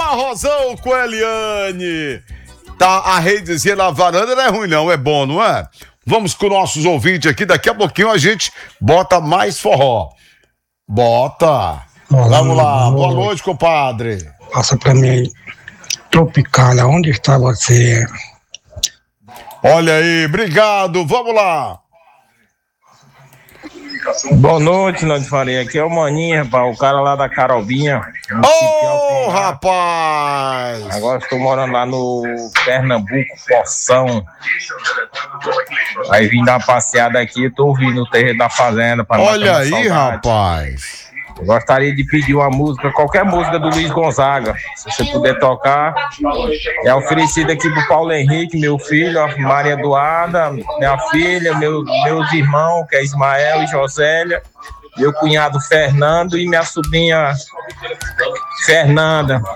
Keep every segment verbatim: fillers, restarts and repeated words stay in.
Forrozão com a Eliane. Tá, a redezinha na varanda não é ruim não, é bom, não é? Vamos com nossos ouvintes aqui, daqui a pouquinho a gente bota mais forró. Bota. Olá, vamos lá, boa noite, compadre. Passa pra mim aí. Tropicália, onde está você? Olha aí, obrigado, vamos lá. Boa noite, Nós Faria. Aqui é o Maninho, rapaz, o cara lá da Carobinha. Ô, oh, rapaz! Agora estou morando lá no Pernambuco, Poção. Aí vim dar uma passeada aqui, tô ouvindo o terreiro da fazenda. Pra Olha aí, rapaz! Eu gostaria de pedir uma música, qualquer música do Luiz Gonzaga, se você puder tocar. É oferecido aqui pro Paulo Henrique, meu filho, a Maria Eduarda, minha filha, meu, meus irmãos, que é Ismael e Josélia, meu cunhado Fernando e minha sobrinha Fernanda.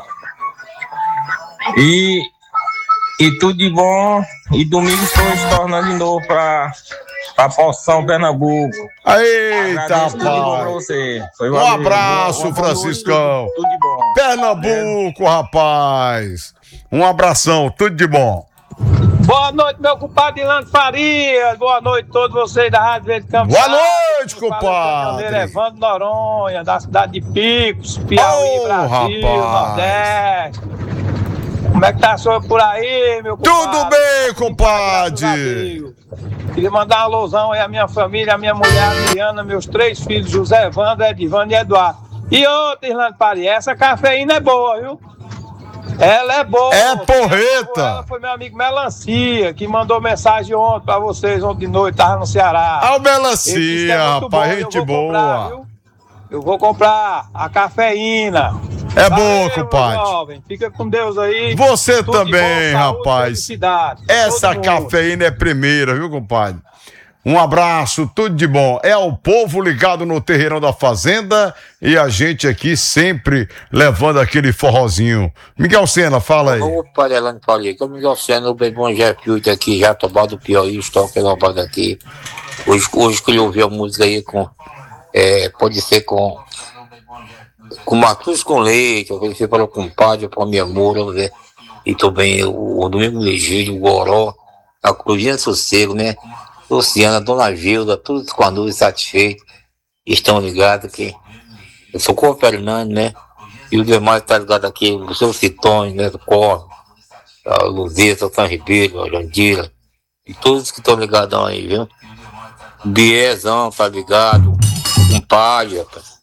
E, e tudo de bom. E domingo estou retornando de novo para a Poção, Pernambuco. Eita, rapaz. Pra você. Foi um abraço, boa, Franciscão. Tudo, tudo de bom. Pernambuco, é. rapaz. Um abração, tudo de bom. Boa noite, meu compadre Ilano Farias. Boa noite a todos vocês da Rádio Verde Campo. Boa noite, compadre. Evandro Noronha, da cidade de Picos, Piauí, oh, Brasil, rapaz. Nordeste. Como é que tá a senhora por aí, meu compadre? Tudo bem, compadre. Queria mandar uma alusão aí à minha família, à minha mulher, Adriana, meus três filhos, José Evandro, Edivando e Eduardo. E outra, Irlando Paris, essa cafeína é boa, viu? Ela é boa. É porreta. Ela foi meu amigo Melancia, que mandou mensagem ontem pra vocês, ontem de noite, tava no Ceará. Ah, o Melancia, é rapaz, bom, gente boa. Comprar, viu? Eu vou comprar a cafeína. É boa, compadre. Fica com Deus aí. Você também, bom, saúde, rapaz. Essa todo cafeína é primeira, viu, compadre? Um abraço, tudo de bom. É o povo ligado no Terreirão da Fazenda e a gente aqui sempre levando aquele forrozinho. Miguel Sena, fala aí. Opa, Elane Paulinho, o Miguel Sena, o bem bom já Piuta aqui, já tomado o Piauí, estou aqui aqui. Hoje, hoje que eu ouvi a música aí com, é, pode ser com com Matus com leite, eu ofereci para o compadre, para minha moura, né? E também o, o Domingo Legídio, o Goró, a Cruzina Sossego, né? Luciana, Dona Gilda, todos com a nuvem satisfeitos, estão ligados que eu sou com o Fernando, né? E o demais tá ligado aqui, o seu Citões, né? Do Corre, a Luzeta, o São Ribeiro, a Jandira, e todos que estão ligados aí, viu? Biezão, tá ligado? Compadre, rapaz.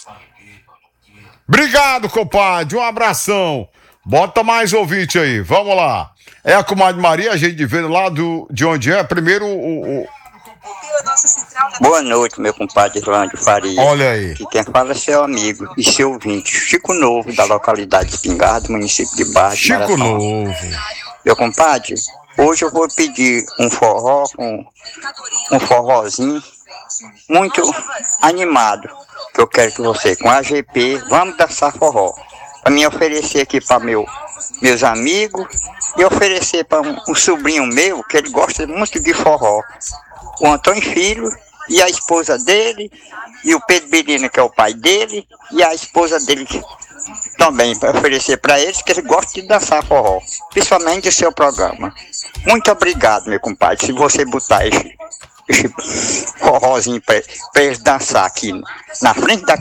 Obrigado, compadre. Um abração. Bota mais ouvinte aí. Vamos lá. É a comadre Maria, a gente vê lá do, de onde é. Primeiro o... o... Boa noite, meu compadre Irlândio Faria. Olha aí. Que quem fala é seu amigo e seu ouvinte, Chico Novo, da localidade de Espingarda, município de Barra. Chico Marathon. Novo. Meu compadre, hoje eu vou pedir um forró, um, um forrozinho muito animado, que eu quero que você, com a G P, vamos dançar forró. Para me oferecer aqui para meu, meus amigos e oferecer para um, um sobrinho meu, que ele gosta muito de forró, o Antônio Filho e a esposa dele, e o Pedro Birina, que é o pai dele, e a esposa dele também, para oferecer para eles, que eles gostam de dançar forró, principalmente o seu programa. Muito obrigado, meu compadre, se você botar esse, esse forrozinho para eles dançar aqui na frente da